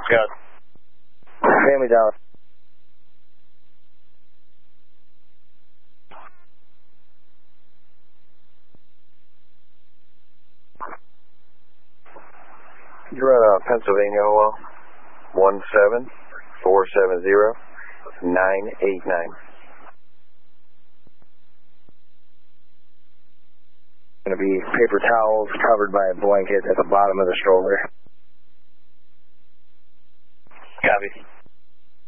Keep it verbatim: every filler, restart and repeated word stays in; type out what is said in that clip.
Got it. Family Dallas. You're on uh, Pennsylvania, Howell. One seven four seven zero nine eight nine. Going to be paper towels covered by a blanket at the bottom of the stroller. Copy.